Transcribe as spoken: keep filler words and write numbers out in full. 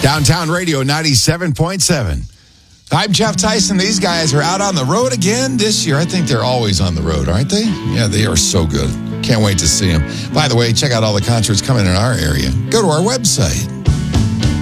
Downtown Radio ninety-seven point seven. I'm Jeff Tyson. These guys are out on the road again this year. I think they're always on the road, aren't they? Yeah, they are so good. Can't wait to see them. By the way, check out all the concerts coming in our area. Go to our website,